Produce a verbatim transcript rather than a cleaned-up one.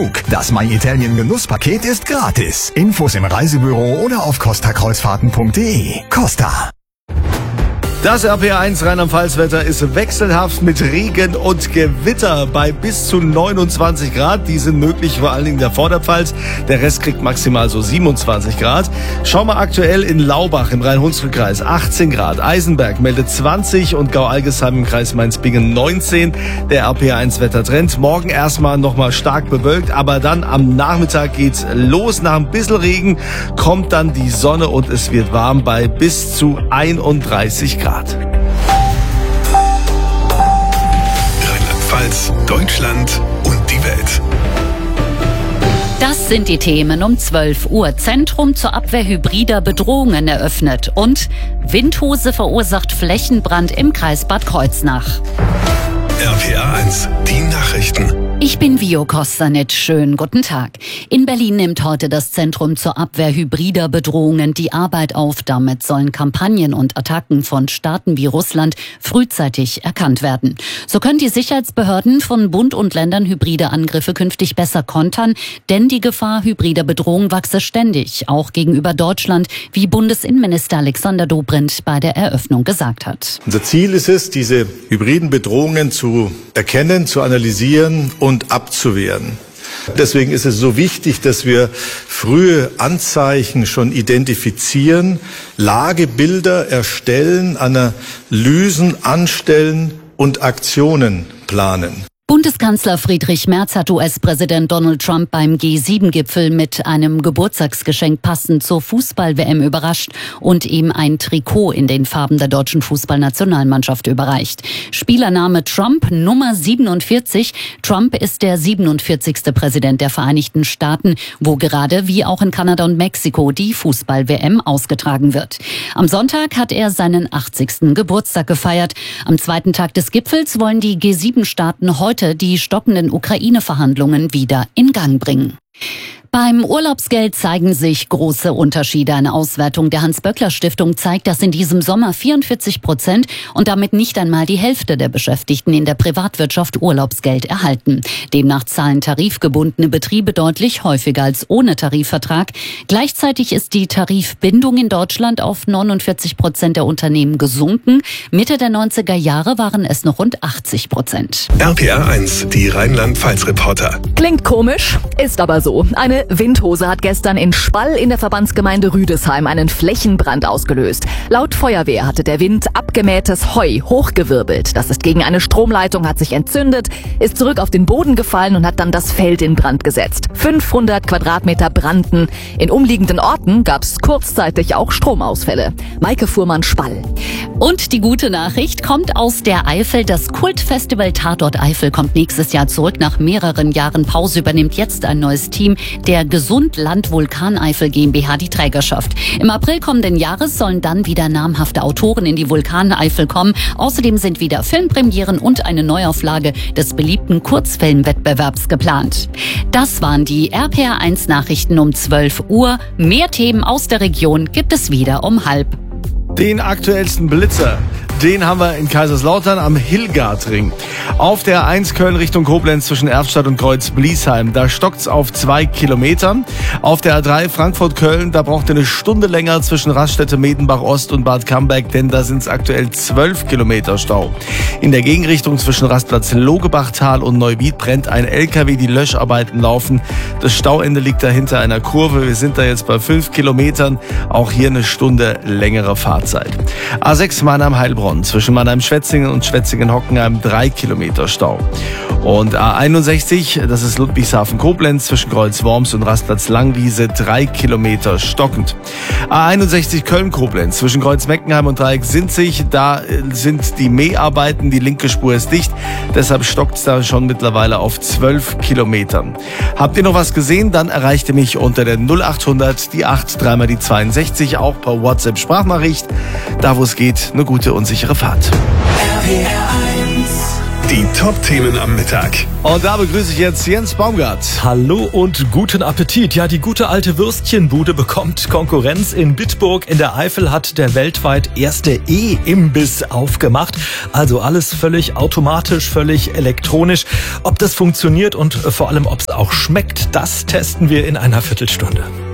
Das My Italien Genusspaket ist gratis. Infos im Reisebüro oder auf costa kreuzfahrten punkt de. Costa. Das R P R eins Rheinland-Pfalz-Wetter ist wechselhaft mit Regen und Gewitter bei bis zu neunundzwanzig Grad. Die sind möglich, vor allen Dingen der Vorderpfalz. Der Rest kriegt maximal so siebenundzwanzig Grad. Schau mal aktuell in Laubach im Rhein-Hunsrück-Kreis achtzehn Grad. Eisenberg meldet zwanzig und Gau-Algesheim im Kreis Mainz-Bingen neunzehn. Der R P R eins Wettertrend. Morgen erstmal nochmal stark bewölkt, aber dann am Nachmittag geht's los. Nach ein bisschen Regen kommt dann die Sonne und es wird warm bei bis zu einunddreißig Grad. Rheinland-Pfalz, Deutschland und die Welt. Das sind die Themen um zwölf Uhr. Zentrum zur Abwehr hybrider Bedrohungen eröffnet und Windhose verursacht Flächenbrand im Kreis Bad Kreuznach. R P R eins, die Nachrichten. Ich bin Vio Kostanic. Schönen guten Tag. In Berlin nimmt heute das Zentrum zur Abwehr hybrider Bedrohungen die Arbeit auf. Damit sollen Kampagnen und Attacken von Staaten wie Russland frühzeitig erkannt werden. So können die Sicherheitsbehörden von Bund und Ländern hybride Angriffe künftig besser kontern, denn die Gefahr hybrider Bedrohung wachse ständig, auch gegenüber Deutschland, wie Bundesinnenminister Alexander Dobrindt bei der Eröffnung gesagt hat. Unser Ziel ist es, diese hybriden Bedrohungen zu erkennen, zu analysieren und und abzuwehren. Deswegen ist es so wichtig, dass wir frühe Anzeichen schon identifizieren, Lagebilder erstellen, Analysen anstellen und Aktionen planen. Bundeskanzler Friedrich Merz hat U S-Präsident Donald Trump beim G sieben Gipfel mit einem Geburtstagsgeschenk passend zur Fußball-W M überrascht und ihm ein Trikot in den Farben der deutschen Fußballnationalmannschaft überreicht. Spielername Trump Nummer siebenundvierzig. Trump ist der siebenundvierzigste Präsident der Vereinigten Staaten, wo gerade wie auch in Kanada und Mexiko die Fußball-W M ausgetragen wird. Am Sonntag hat er seinen achtzigsten Geburtstag gefeiert. Am zweiten Tag des Gipfels wollen die G sieben Staaten heute die stockenden Ukraine-Verhandlungen wieder in Gang bringen. Beim Urlaubsgeld zeigen sich große Unterschiede. Eine Auswertung der Hans-Böckler-Stiftung zeigt, dass in diesem Sommer vierundvierzig Prozent und damit nicht einmal die Hälfte der Beschäftigten in der Privatwirtschaft Urlaubsgeld erhalten. Demnach zahlen tarifgebundene Betriebe deutlich häufiger als ohne Tarifvertrag. Gleichzeitig ist die Tarifbindung in Deutschland auf neunundvierzig Prozent der Unternehmen gesunken. Mitte der neunziger Jahre waren es noch rund achtzig Prozent. R P R eins, die Rheinland-Pfalz-Reporter. Klingt komisch, ist aber so. Eine Windhose hat gestern in Spall in der Verbandsgemeinde Rüdesheim einen Flächenbrand ausgelöst. Laut Feuerwehr hatte der Wind abgemähtes Heu hochgewirbelt. Das ist gegen eine Stromleitung, hat sich entzündet, ist zurück auf den Boden gefallen und hat dann das Feld in Brand gesetzt. fünfhundert Quadratmeter brannten. In umliegenden Orten gab es kurzzeitig auch Stromausfälle. Maike Fuhrmann, Spall. Und die gute Nachricht kommt aus der Eifel. Das Kultfestival Tatort Eifel kommt nächstes Jahr zurück. Nach mehreren Jahren Pause übernimmt jetzt ein neues Team der Gesund Land Vulkan Eifel GmbH die Trägerschaft. Im April kommenden Jahres sollen dann wieder namhafte Autoren in die Vulkan Eifel kommen. Außerdem sind wieder Filmpremieren und eine Neuauflage des beliebten Kurzfilmwettbewerbs geplant. Das waren die R P R eins Nachrichten um zwölf Uhr. Mehr Themen aus der Region gibt es wieder um halb. Den aktuellsten Blitzer, den haben wir in Kaiserslautern am Hillgardring. Auf der eins Köln Richtung Koblenz zwischen Erftstadt und Kreuz-Bliesheim, da stockt's auf zwei Kilometer. Auf der A drei Frankfurt-Köln, da braucht ihr eine Stunde länger zwischen Raststätte Medenbach-Ost und Bad Camberg, denn da sind's aktuell zwölf Kilometer Stau. In der Gegenrichtung zwischen Rastplatz Logebachtal und Neuwied brennt ein L K W, die Löscharbeiten laufen. Das Stauende liegt da hinter einer Kurve. Wir sind da jetzt bei fünf Kilometern. Auch hier eine Stunde längere Fahrzeit. A sechs Mannheim-Heilbronn zwischen Mannheim-Schwetzingen und Schwetzingen-Hockenheim drei Kilometer Stau. Und A einundsechzig, das ist Ludwigshafen-Koblenz zwischen Kreuz-Worms und Rastplatz Langwiese drei Kilometer stockend. A einundsechzig Köln-Koblenz zwischen Kreuz-Meckenheim und Dreieck-Sinzig, da sind die Mäharbeiten, die linke Spur ist dicht, deshalb stockt es da schon mittlerweile auf zwölf Kilometern. Habt ihr noch was gesehen? Dann erreicht ihr mich unter der null achthundert, die acht, dreimal die zweiundsechzig, auch per WhatsApp-Sprachnachricht. Da wo es geht, eine gute und sichere Fahrt. R P R eins Die Top-Themen am Mittag. Und da begrüße ich jetzt Jens Baumgart. Hallo und guten Appetit. Ja, die gute alte Würstchenbude bekommt Konkurrenz. In Bitburg in der Eifel hat der weltweit erste E-Imbiss aufgemacht. Also alles völlig automatisch, völlig elektronisch. Ob das funktioniert und vor allem, ob es auch schmeckt, das testen wir in einer Viertelstunde.